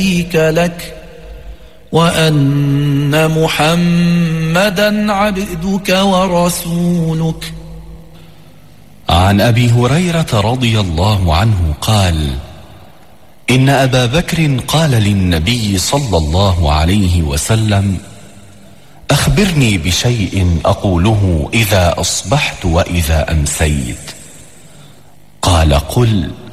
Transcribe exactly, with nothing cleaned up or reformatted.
شريك لك وأن محمدا عبدك ورسولك. عن أبي هريرة رضي الله عنه قال: إن أبا بكر قال للنبي صلى الله عليه وسلم: أخبرني بشيء أقوله إذا أصبحت وإذا أمسيت. قال: قل: